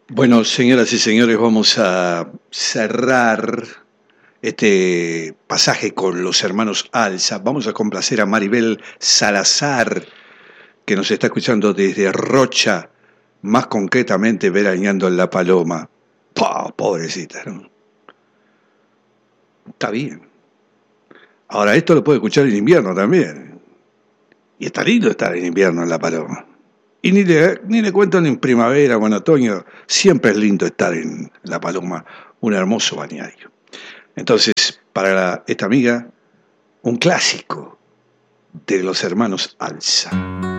Bueno, señoras y señores, vamos a cerrar este pasaje con los hermanos Alza. Vamos a complacer a Maribel Salazar, que nos está escuchando desde Rocha, más concretamente veraneando en La Paloma. Pobrecita, ¿no? Está bien. Ahora, esto lo puede escuchar en invierno también. Y está lindo estar en invierno en La Paloma. Y ni le cuento en primavera o en otoño, siempre es lindo estar en La Paloma, un hermoso balneario. Entonces, para esta amiga, un clásico de los hermanos Alza.